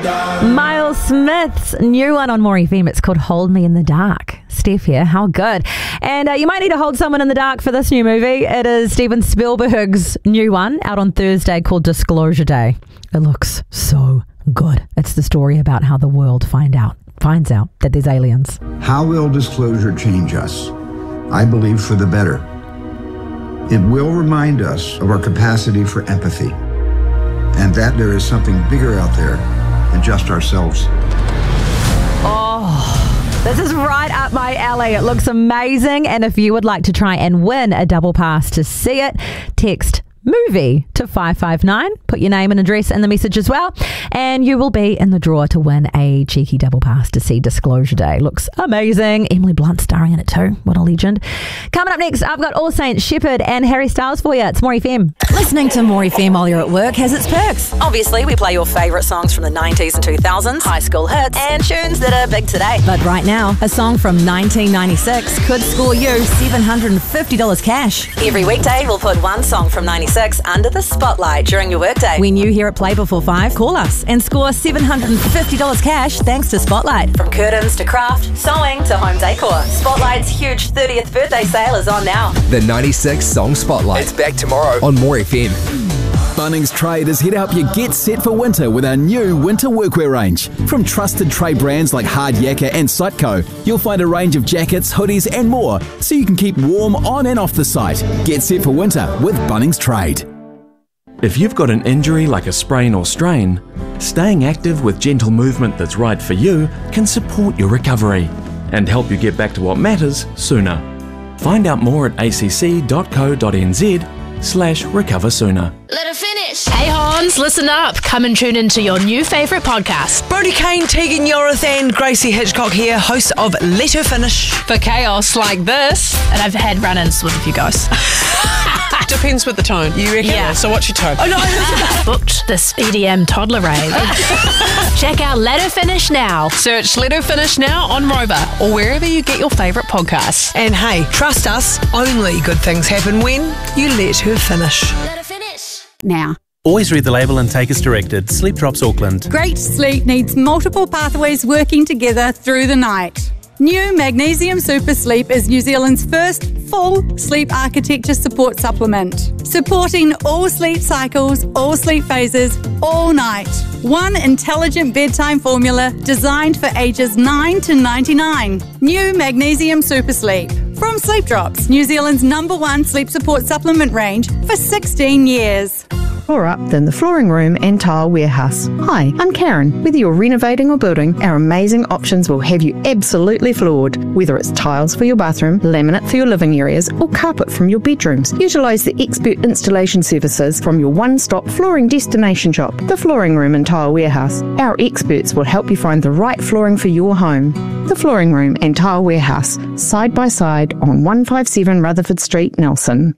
Miles Smith's new one on More FM. It's called Hold Me in the Dark. Steph here. How good. And you might need to hold someone in the dark for this new movie. It is Steven Spielberg's new one out on Thursday called Disclosure Day. It looks so good. It's the story about how the world finds out that there's aliens. How will disclosure change us? I believe for the better. It will remind us of our capacity for empathy and that there is something bigger out there than just ourselves. Oh, this is right up my alley. It looks amazing. And if you would like to try and win a double pass to see it, text movie to 559. Put your name and address in the message as well, and you will be in the draw to win a cheeky double pass to see Disclosure Day. Looks amazing. Emily Blunt starring in it too. What a legend. Coming up next, I've got All Saints, Shepherd and Harry Styles for you. It's More FM. Listening to More FM while you're at work has its perks. Obviously, we play your favourite songs from the 90s and 2000s, high school hits, and tunes that are big today. But right now, a song from 1996 could score you $750 cash. Every weekday, we'll put one song from 96 under the spotlight during your workday. When you hear it play before 5, call us and score $750 cash thanks to Spotlight. From curtains to craft, sewing to home decor, Spotlight's huge 30th birthday sale is on now. The 96 Song Spotlight. It's back tomorrow on More FM. Bunnings Trade is here to help you get set for winter with our new winter workwear range. From trusted trade brands like Hard Yakka and Siteco, you'll find a range of jackets, hoodies and more, so you can keep warm on and off the site. Get set for winter with Bunnings Trade. If you've got an injury like a sprain or strain, staying active with gentle movement that's right for you can support your recovery and help you get back to what matters sooner. Find out more at acc.co.nz/recover sooner. Let her finish. Hey Hans, listen up. Come and tune into your new favourite podcast. Brody Kane, Tegan Yorath and Gracie Hitchcock here, hosts of Let Her Finish. For chaos like this, and I've had run-ins with a few guys. Depends with the tone. You reckon? Yeah. So what's your tone? Oh no, booked this EDM toddler rave. Check out Let Her Finish now. Search Let Her Finish now on Rover or wherever you get your favourite podcasts. And hey, trust us, only good things happen when you let her finish. Let her finish. Now. Always read the label and take as directed. Sleep Drops Auckland. Great sleep needs multiple pathways working together through the night. New Magnesium Super Sleep is New Zealand's first full sleep architecture support supplement, supporting all sleep cycles, all sleep phases, all night. One intelligent bedtime formula designed for ages 9 to 99. New Magnesium Super Sleep. From Sleep Drops, New Zealand's #1 sleep support supplement range for 16 years. More up than the Flooring Room and Tile Warehouse. Hi, I'm Karen. Whether you're renovating or building, our amazing options will have you absolutely floored. Whether it's tiles for your bathroom, laminate for your living areas, or carpet from your bedrooms, utilise the expert installation services from your one-stop flooring destination shop, the Flooring Room and Tile Warehouse. Our experts will help you find the right flooring for your home. The Flooring Room and Tile Warehouse, side by side on 157 Rutherford Street, Nelson.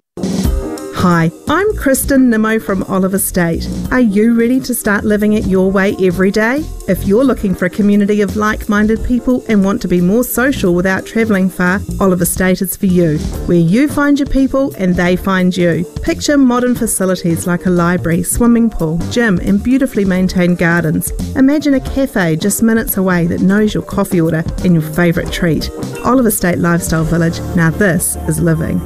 Hi, I'm Kristen Nimmo from Oliver State. Are you ready to start living it your way every day? If you're looking for a community of like-minded people and want to be more social without travelling far, Oliver State is for you, where you find your people and they find you. Picture modern facilities like a library, swimming pool, gym and beautifully maintained gardens. Imagine a cafe just minutes away that knows your coffee order and your favourite treat. Oliver State Lifestyle Village, now this is living.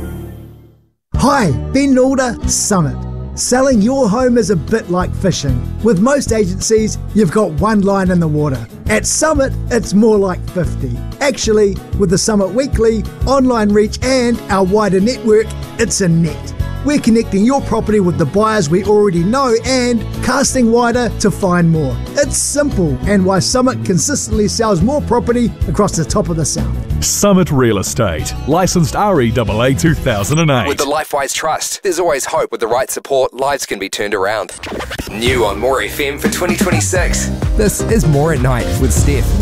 Hi, Ben Alder, Summit. Selling your home is a bit like fishing. With most agencies, you've got one line in the water. At Summit, it's more like 50. Actually, with the Summit Weekly, online reach and our wider network, it's a net. We're connecting your property with the buyers we already know and casting wider to find more. It's simple and why Summit consistently sells more property across the top of the South. Summit Real Estate, licensed REAA 2008. With the LifeWise Trust, there's always hope. With the right support, lives can be turned around. New on More FM for 2026. This is More at Night with Steph.